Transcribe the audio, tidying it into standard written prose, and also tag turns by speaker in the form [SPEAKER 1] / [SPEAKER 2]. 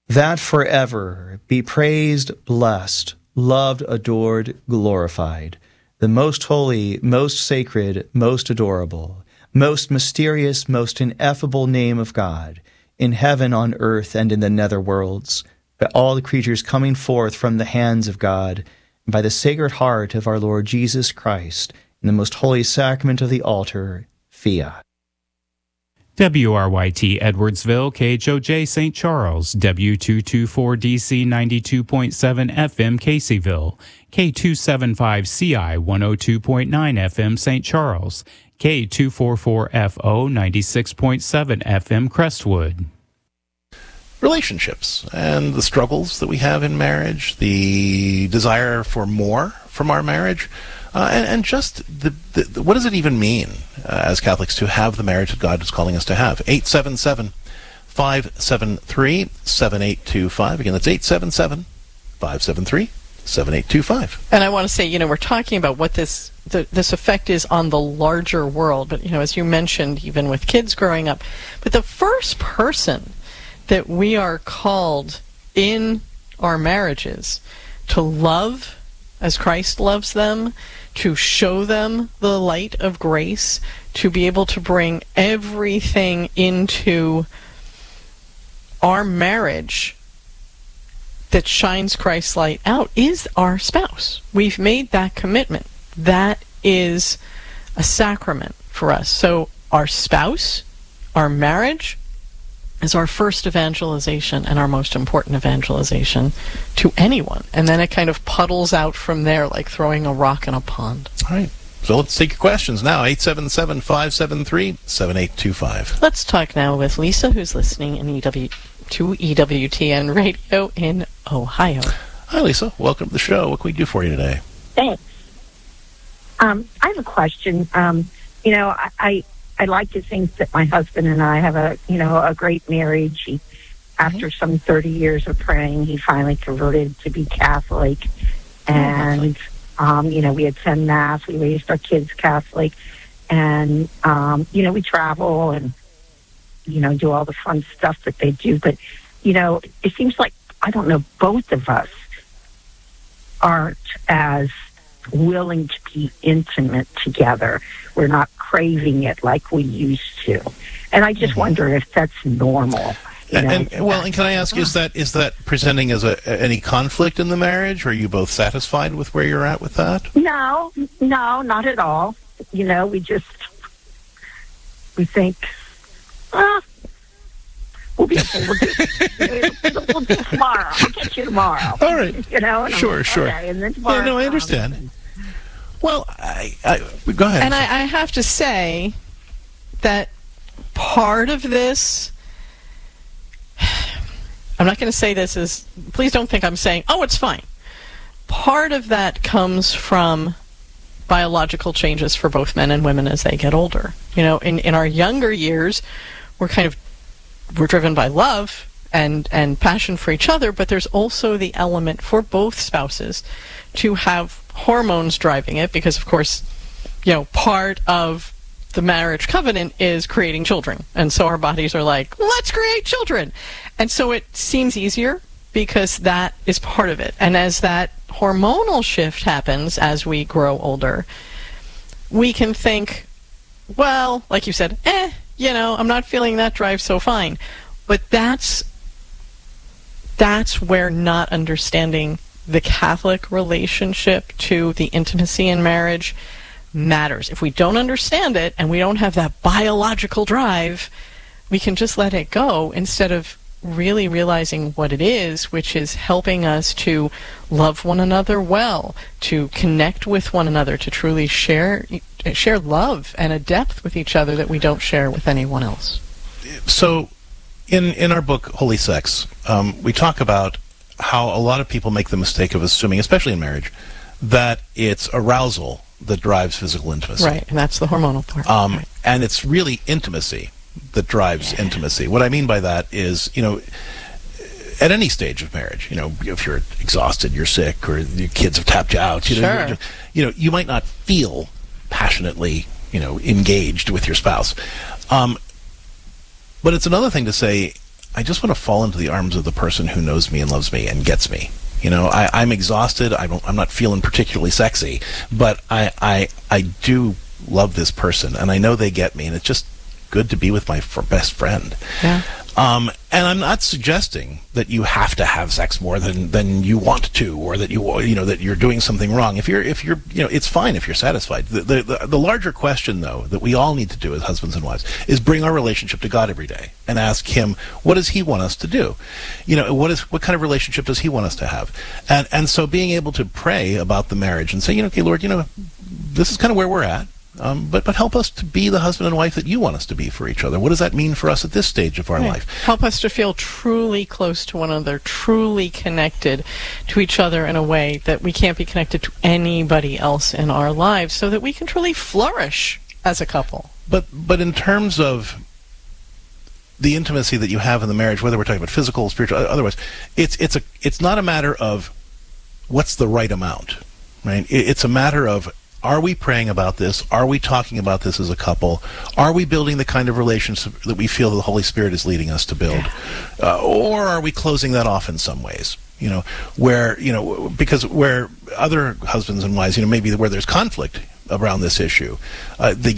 [SPEAKER 1] that forever be praised, blessed, loved, adored, glorified, the most holy, most sacred, most adorable, most mysterious, most ineffable name of God, in heaven, on earth, and in the nether worlds, by all the creatures coming forth from the hands of God, and by the Sacred Heart of our Lord Jesus Christ, in the most holy sacrament of the altar, Fiat.
[SPEAKER 2] WRYT Edwardsville, KHOJ St. Charles, W224DC 92.7 FM Caseyville, K275CI 102.9 FM St. Charles, K244FO 96.7 FM Crestwood.
[SPEAKER 3] Relationships and the struggles that we have in marriage, the desire for more from our marriage, and just what does it even mean as Catholics to have the marriage that God is calling us to have? 877-573-7825. Again, that's 877-573-7825.
[SPEAKER 4] And I want to say, we're talking about what this effect is on the larger world. But, as you mentioned, even with kids growing up. But the first person that we are called in our marriages to love as Christ loves them, to show them the light of grace, to be able to bring everything into our marriage that shines Christ's light out, is our spouse. We've made that commitment. That is a sacrament for us. So our spouse, our marriage, is our first evangelization and our most important evangelization to anyone. And then it kind of puddles out from there like throwing a rock in a pond.
[SPEAKER 3] All right. So let's take your questions now. 877-573-7825.
[SPEAKER 4] Let's talk now with Lisa, who's listening to EWTN Radio in Ohio.
[SPEAKER 3] Hi, Lisa. Welcome to the show. What can we do for you today?
[SPEAKER 5] Thanks. I have a question. I like to think that my husband and I have a great marriage. After some 30 years of praying, he finally converted to be Catholic. And, we attend Mass. We raised our kids Catholic. And, we travel and, do all the fun stuff that they do. But, it seems like, both of us aren't as willing to be intimate together. We're not craving it like we used to. And I just wonder if that's normal.
[SPEAKER 3] And can I ask, is that presenting as any conflict in the marriage? Or are you both satisfied with where you're at with that?
[SPEAKER 5] No, not at all. We think, we'll be okay. We'll do tomorrow. I'll get you tomorrow.
[SPEAKER 3] All right. Sure.
[SPEAKER 5] Okay, and then tomorrow.
[SPEAKER 3] Yeah, no, I understand. Well, I go ahead.
[SPEAKER 4] And I have to say that part of this, I'm not going to say this as, please don't think I'm saying, it's fine. Part of that comes from biological changes for both men and women as they get older. In our younger years, we're driven by love and passion for each other, but there's also the element for both spouses to have hormones driving it, because of course, part of the marriage covenant is creating children. And so our bodies are like, let's create children. And so it seems easier because that is part of it. And as that hormonal shift happens as we grow older, we can think, well, like you said, I'm not feeling that drive so fine. But that's where not understanding the Catholic relationship to the intimacy in marriage matters. If we don't understand it and we don't have that biological drive, we can just let it go instead of really realizing what it is, which is helping us to love one another well, to connect with one another, to truly share love and a depth with each other that we don't share with anyone else.
[SPEAKER 3] So in our book, Holy Sex, we talk about how a lot of people make the mistake of assuming, especially in marriage, that it's arousal that drives physical intimacy.
[SPEAKER 4] Right, and that's the hormonal part. Right.
[SPEAKER 3] And it's really intimacy that drives intimacy. What I mean by that is, at any stage of marriage, if you're exhausted, you're sick, or your kids have tapped you out, you might not feel passionately, engaged with your spouse. But it's another thing to say, I just want to fall into the arms of the person who knows me and loves me and gets me. I'm exhausted. I'm not feeling particularly sexy, but I do love this person, and I know they get me, and it's just good to be with my best friend.
[SPEAKER 4] Yeah.
[SPEAKER 3] And I'm not suggesting that you have to have sex more than you want to, or that that you're doing something wrong. If you're it's fine if you're satisfied. The larger question, though, that we all need to do as husbands and wives is bring our relationship to God every day and ask Him, what does He want us to do? What kind of relationship does He want us to have? And so being able to pray about the marriage and say, okay, Lord, this is kind of where we're at. But help us to be the husband and wife that you want us to be for each other. What does that mean for us at this stage of our life?
[SPEAKER 4] Help us to feel truly close to one another, truly connected to each other in a way that we can't be connected to anybody else in our lives, so that we can truly flourish as a couple.
[SPEAKER 3] But in terms of the intimacy that you have in the marriage, whether we're talking about physical, spiritual, otherwise, it's not a matter of what's the right amount, right? It's a matter of, are we praying about this? Are we talking about this as a couple? Are we building the kind of relationship that we feel the Holy Spirit is leading us to build? Or are we closing that off in some ways? Because where other husbands and wives, maybe where there's conflict around this issue, they